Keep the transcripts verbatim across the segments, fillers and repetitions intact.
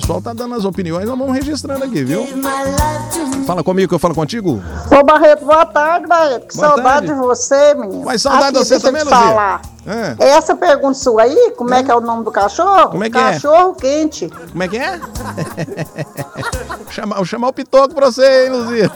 pessoal tá dando as opiniões, nós vamos registrando aqui, viu? Fala comigo que eu falo contigo. Ô Barreto, boa tarde, Barreto. Que boa saudade tarde. de você, menino. Mas saudade aqui, de você também, Luzia. falar. É. Essa pergunta sua aí, como é, é que é o nome do cachorro? Como é que cachorro é? quente. Como é que é? Chamar, vou chamar o Pitoco pra você, hein, Luzia?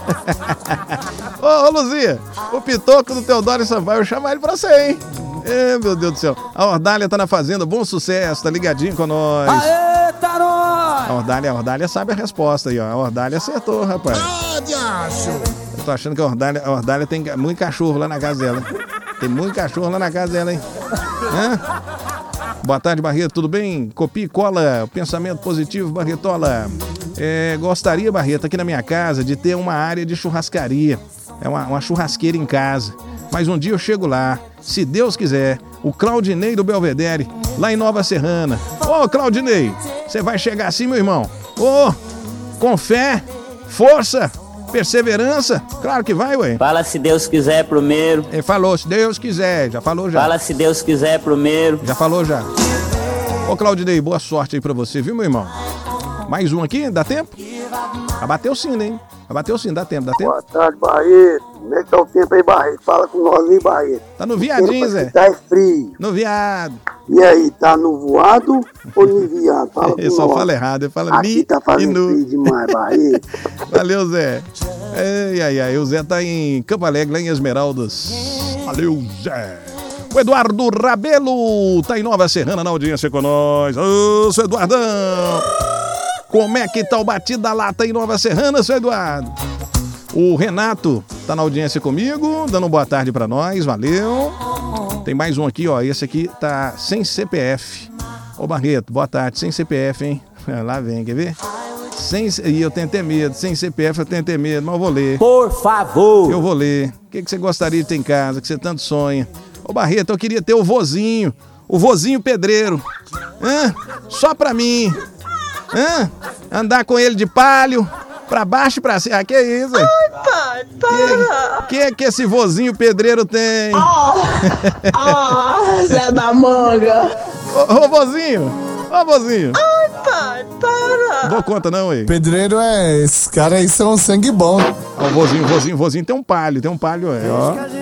Ô, ô, Luzia, o Pitoco do Teodoro Sampaio, eu vou chamar ele pra você, hein? É, meu Deus do céu. A Ordália tá na fazenda, bom sucesso, tá ligadinho com nós. Aê, tá nós! A Ordália, a Ordália sabe a resposta aí, ó. A Ordália acertou, rapaz. Ah, diacho! Eu tô achando que a Ordália, a Ordália tem muito cachorro lá na casa dela. Tem muito cachorro lá na casa dela, hein? Hã? Boa tarde, Barreto, tudo bem? Copia e cola, pensamento positivo, Barretola. É, gostaria, Barreto, aqui na minha casa, de ter uma área de churrascaria. É uma, uma churrasqueira em casa. Mas um dia eu chego lá, se Deus quiser. O Claudinei do Belvedere, lá em Nova Serrana. Ô, Claudinei, você vai chegar assim, meu irmão? Ô, com fé, força, perseverança, claro que vai, ué. Fala se Deus quiser primeiro. Ele falou, se Deus quiser, já falou já. Fala se Deus quiser primeiro. Já falou já. Ô, Claudinei, boa sorte aí pra você, viu, meu irmão? Mais um aqui, dá tempo? Abateu sim, hein? Abateu sim, dá tempo, dá tempo. Boa tarde, Barreto. Como é que tá o tempo aí, Barreto? Fala com nós aí, Barreto. Tá no viadinho, Zé. Tá é frio. No viado. E aí, tá no voado ou no viado? Fala Ele só fala errado, ele fala Aqui ni tá fazendo e nu. frio demais, Barreto. Valeu, Zé. Ai, ai, ai. O Zé tá em Campo Alegre, lá em Esmeraldas. Valeu, Zé. O Eduardo Rabelo tá em Nova Serrana na audiência com nós. Ô, seu Eduardão. Como é que tá o Batida Lata em Nova Serrana, seu Eduardo? O Renato tá na audiência comigo, dando uma boa tarde pra nós, valeu. Tem mais um aqui, ó, esse aqui tá sem C P F. Ô Barreto, boa tarde, sem C P F, hein? Lá vem, quer ver? Sem, e eu tenho até medo, sem C P F eu tenho até medo, mas eu vou ler. Por favor. Eu vou ler. O que, que você gostaria de ter em casa, que você tanto sonha? Ô Barreto, eu queria ter o vozinho, o vozinho pedreiro. Hã? Só pra mim. Hã? Andar com ele de palio, pra baixo e pra cima. Ah, que isso? Ai, pai, para. Que que, que esse vozinho pedreiro tem? Ah, oh, Zé da Manga. Ô, ô vozinho, ô vozinho. Ai, pai, para. Não dou conta não, aí. Pedreiro é... Esses caras aí são sangue bom. Ó, o vozinho, vozinho, vozinho tem um palio, tem um palio, é, ó.